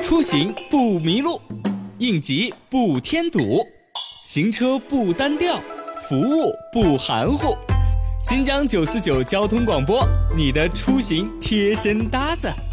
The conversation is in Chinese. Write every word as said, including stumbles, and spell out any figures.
出行不迷路，应急不添堵，行车不单调，服务不含糊。新疆九四九交通广播，你的出行贴身搭子。